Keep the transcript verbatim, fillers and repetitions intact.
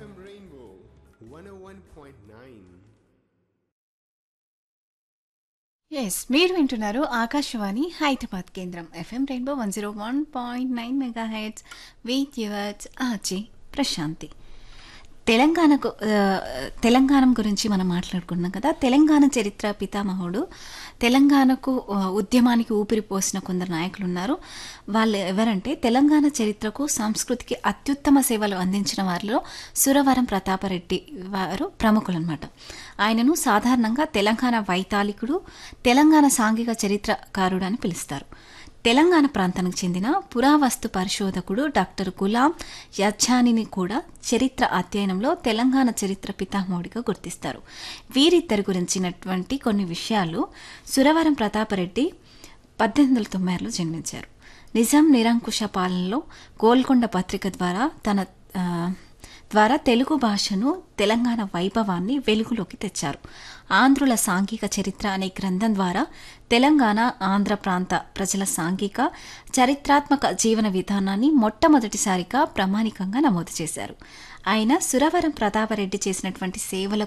FM rainbow one ఓ one point nine. Yes మీరు వింటున్నారు ఆకాశవాణి హైదరాబాద్ కేంద్రం FM rainbow one zero one point nine mega heads with yours ఆచి ప్రశాంతి. తెలంగాణకు ఆ, తెలంగాణ గురించి మనం మాట్లాడుకున్నాం కదా. తెలంగాణ చరిత్ర పితామహుడు తెలంగాణకు ఆ, ఉద్యమానికి ఊపిరి పోసిన కొందరు నాయకులు ఉన్నారు. వాళ్ళు ఎవరంటే తెలంగాణ చరిత్రకు సంస్కృతికి అత్యుత్తమ సేవలు అందించిన వారిలో సురవరం ప్రతాపరెడ్డి వారు ప్రముఖులు అనమాట. ఆయనను సాధారణంగా తెలంగాణ వైతాళికుడు, తెలంగాణ సాంఘిక చరిత్రకారుడు అని పిలుస్తారు. తెలంగాణ ప్రాంతానికి చెందిన పురావస్తు పరిశోధకుడు డాక్టర్ గులాం యజ్జానిని కూడా చరిత్ర అధ్యయనంలో తెలంగాణ చరిత్ర పితామహుడిగా గుర్తిస్తారు. వీరిద్దరి గురించినటువంటి కొన్ని విషయాలు. సురవరం ప్రతాపరెడ్డి పద్దెనిమిది వందల తొంభై ఆరులో జన్మించారు. నిజాం నిరంకుశ పాలనలో గోల్కొండ పత్రిక ద్వారా తన ఆ, ద్వారా తెలుగు భాషను, తెలంగాణ వైభవాన్ని వెలుగులోకి తెచ్చారు. ఆంధ్రుల సాంఘిక చరిత్ర అనే గ్రంథం ద్వారా తెలంగాణ, ఆంధ్ర ప్రాంత ప్రజల సాంఘిక చరిత్రాత్మక జీవన విధానాన్ని మొట్టమొదటిసారిగా ప్రామాణికంగా నమోదు చేశారు. ఆయన సురవరం ప్రతాపరెడ్డి చేసినటువంటి సేవల